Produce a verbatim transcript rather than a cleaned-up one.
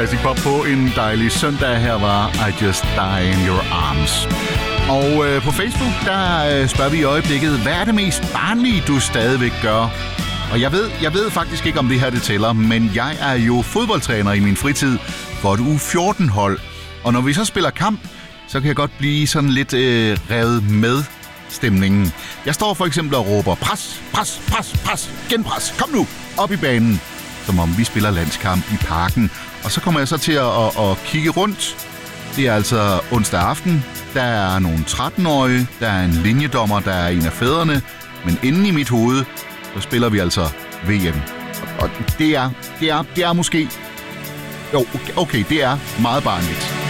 Classic Pop på en dejlig søndag. Her var I Just Die in Your Arms. Og øh, på Facebook, der øh, spørger vi i øjeblikket, hvad er det mest barnlige, du stadigvæk gør? Og jeg ved, jeg ved faktisk ikke, om det her det tæller, men jeg er jo fodboldtræner i min fritid for et U fjorten hold. Og når vi så spiller kamp, så kan jeg godt blive sådan lidt øh, revet med stemningen. Jeg står for eksempel og råber, pres, pres, pres, pres, genpres, kom nu, op i banen. Som om vi spiller landskamp i parken. Og så kommer jeg så til at, at, at kigge rundt. Det er altså onsdag aften. Der er nogle tretten-årige. Der er en linjedommer, der er en af fædrene. Men inde i mit hoved, så spiller vi altså V M. Og det er, det er, det er måske... Jo, okay, det er meget barnligt.